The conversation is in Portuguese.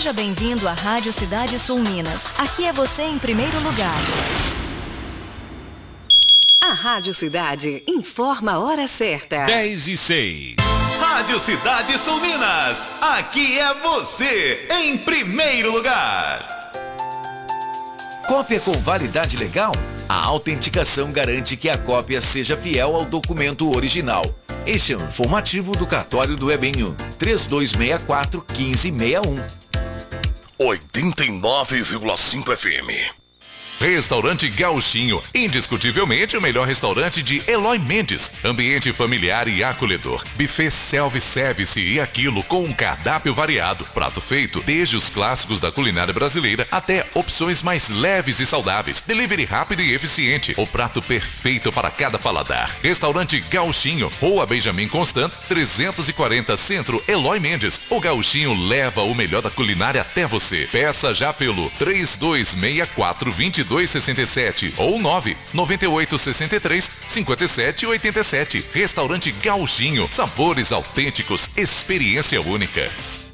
Seja bem-vindo à Rádio Cidade Sul Minas. Aqui é você em primeiro lugar. A Rádio Cidade informa a hora certa. 10:06. Rádio Cidade Sul Minas. Aqui é você em primeiro lugar. Cópia com validade legal? A autenticação garante que a cópia seja fiel ao documento original. Este é o informativo do cartório do Ebinho. 3264-1561. 89,5 FM. Restaurante Gauchinho, indiscutivelmente o melhor restaurante de Eloy Mendes. Ambiente familiar e acolhedor. Buffet self-service e aquilo com um cardápio variado. Prato feito desde os clássicos da culinária brasileira até opções mais leves e saudáveis. Delivery rápido e eficiente. O prato perfeito para cada paladar. Restaurante Gauchinho, Rua Benjamin Constant, 340 Centro, Eloy Mendes. O Gauchinho leva o melhor da culinária até você. Peça já pelo 3264-2267 ou 99863-5787. Restaurante Gauchinho, sabores autênticos, experiência única.